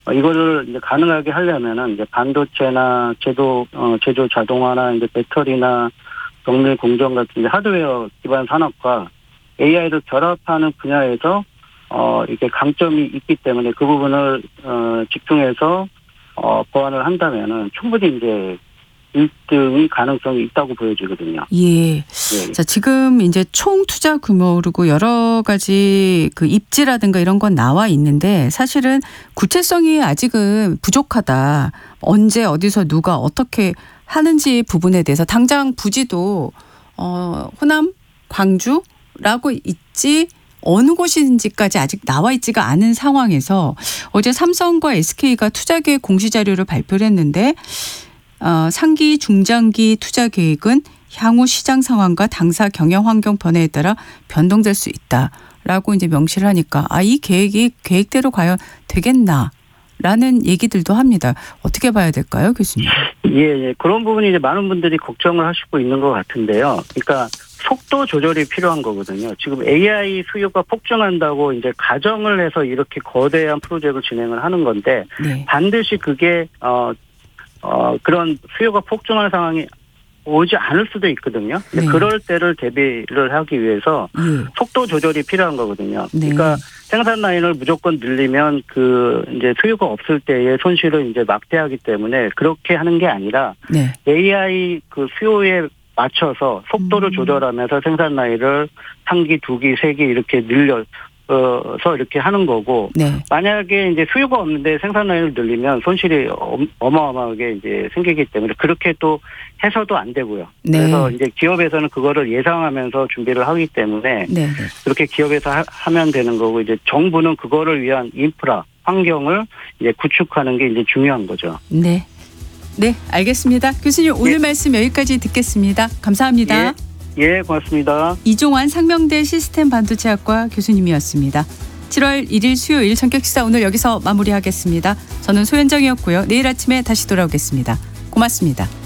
이거를 이제 가능하게 하려면은 이제 반도체나 제조 자동화나 이제 배터리나 정밀 공정 같은 이제 하드웨어 기반 산업과 AI를 결합하는 분야에서 이게 강점이 있기 때문에 그 부분을 집중해서 보완을 한다면은 충분히 이제 1등의 가능성이 있다고 보여지거든요. 예. 예. 자, 지금 이제 총 투자 규모 그리고 여러 가지 그 입지라든가 이런 건 나와 있는데 사실은 구체성이 아직은 부족하다. 언제 어디서 누가 어떻게 하는지 부분에 대해서 당장 부지도 호남, 광주라고 있지 어느 곳인지까지 아직 나와 있지가 않은 상황에서 어제 삼성과 SK가 투자 계획 공시 자료를 발표를 했는데 상기 중장기 투자 계획은 향후 시장 상황과 당사 경영 환경 변화에 따라 변동될 수 있다라고 이제 명시를 하니까 이 계획이 계획대로 과연 되겠나라는 얘기들도 합니다. 어떻게 봐야 될까요, 교수님? 예. 그런 부분이 이제 많은 분들이 걱정을 하시고 있는 것 같은데요. 그러니까 속도 조절이 필요한 거거든요. 지금 AI 수요가 폭증한다고 이제 가정을 해서 이렇게 거대한 프로젝트를 진행을 하는 건데 네. 반드시 그게 그런 수요가 폭증할 상황이 오지 않을 수도 있거든요. 네. 그럴 때를 대비를 하기 위해서 속도 조절이 필요한 거거든요. 네. 그러니까 생산 라인을 무조건 늘리면 그 이제 수요가 없을 때의 손실을 이제 막대하기 때문에 그렇게 하는 게 아니라 네. AI 그 수요에 맞춰서 속도를 조절하면서 생산 라인을 3기, 2기, 3기 이렇게 늘려서 이렇게 하는 거고 네. 만약에 이제 수요가 없는데 생산 라인을 늘리면 손실이 어마어마하게 이제 생기기 때문에 그렇게 또 해서도 안 되고요. 네. 그래서 이제 기업에서는 그거를 예상하면서 준비를 하기 때문에 네. 그렇게 기업에서 하면 되는 거고 이제 정부는 그거를 위한 인프라 환경을 이제 구축하는 게 이제 중요한 거죠. 네. 네, 알겠습니다. 교수님 오늘 말씀 여기까지 듣겠습니다. 감사합니다. 예, 고맙습니다. 이종환 상명대 시스템 반도체학과 교수님이었습니다. 7월 1일 수요일 전격시사 오늘 여기서 마무리하겠습니다. 저는 소현정이었고요. 내일 아침에 다시 돌아오겠습니다. 고맙습니다.